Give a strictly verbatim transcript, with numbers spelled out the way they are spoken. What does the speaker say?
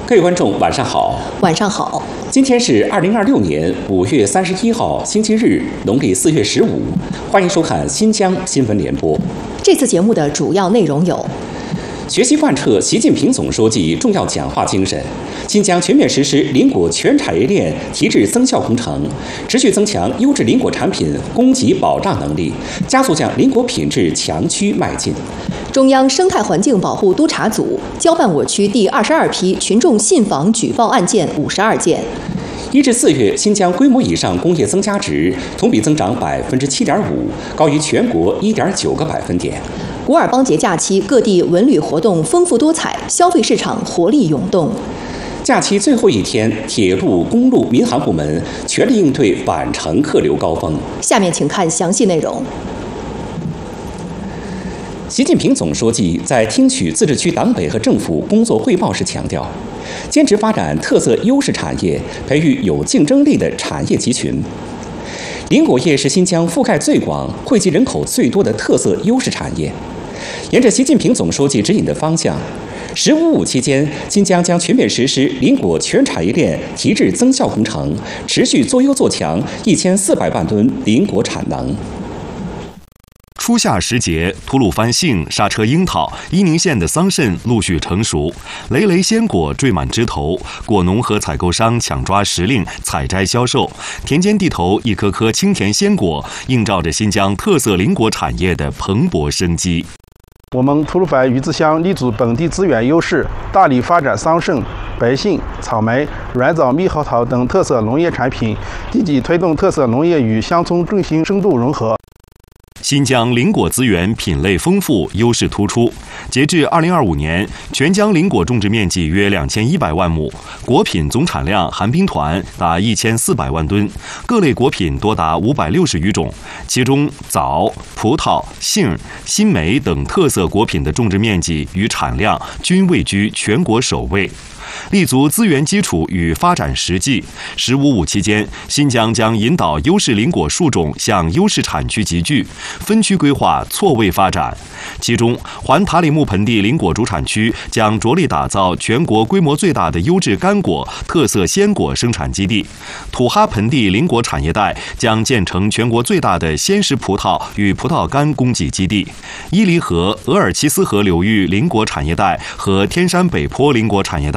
各位观众，晚上好。 晚上好。 今天是二零二六年五月三十一号，星期日，农历四月十五。欢迎收看新疆新闻联播。 这次节目的主要内容有： 学习贯彻习近平总书记重要讲话精神，新疆全面实施林果全产业链提质增效工程，持续增强优质林果产品供给保障能力，加速向林果品质强区迈进。 中央生态环境保护督察组交办我区第二十二批群众信访举报案件五十二件。 一至四月，新疆规模以上工业增加值同比增长百分之七点五，高于全国一点九个百分点。 古尔邦节假期，各地文旅活动丰富多彩，消费市场活力涌动。 假期最后一天，铁路、公路、民航部门全力应对返程客流高峰。 下面请看详细内容。 习近平总书记在听取自治区党委和政府工作汇报时强调，坚持发展特色优势产业，培育有竞争力的产业集群。林果业是新疆覆盖最广、惠及人口最多的特色优势产业。沿着习近平总书记指引的方向，十五五期间，新疆将全面实施林果全产业链提质增效工程，持续做优做强一千四百万吨林果产能。 初夏时节，吐鲁番杏、刹车樱桃、伊宁县的桑葚陆续成熟，累累鲜果缀满枝头，果农和采购商抢抓时令采摘销售，田间地头一颗颗清甜鲜果，映照着新疆特色林果产业的蓬勃生机。 我们吐鲁番鱼子乡立足本地资源优势，大力发展桑葚、白杏、草莓、软枣、猕猴桃等特色农业产品，积极推动特色农业与乡村振兴深度融合。 新疆林果资源品类丰富，优势突出。截至二零二五年，全疆林果种植面积约两千一百万亩，果品总产量含冰团达一千四百万吨，各类果品多达五百六十余种，其中枣、葡萄、杏、新梅等特色果品的种植面积与产量均位居全国首位。立足资源基础与发展实际，十五五期间，新疆将引导优势林果树种向优势产区集聚，分区规划错位发展。其中，环塔里木盆地林果主产区将着力打造全国规模最大的优质干果、特色鲜果生产基地；土哈盆地林果产业带将建成全国最大的鲜食葡萄与葡萄干供给基地；伊犁河、额尔齐斯河流域林果产业带和天山北坡林果产业带